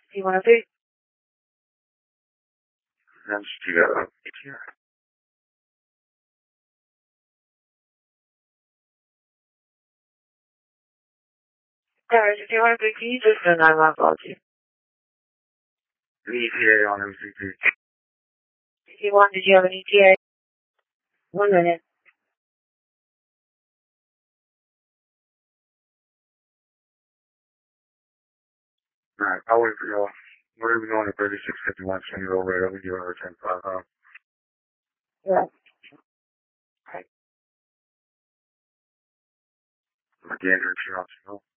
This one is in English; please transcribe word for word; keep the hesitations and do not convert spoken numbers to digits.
You want to be? Let's do that. Here. Guys, if you want to be, can you just send nine one one you? An E T A on M C P. If you want, did you have an E T A? One minute. Alright, I'll wait for y'all. We're going to be going to thirty-six fifty-one Sandy Road right over here over ten five, huh? Yeah. Again, you're out, you know.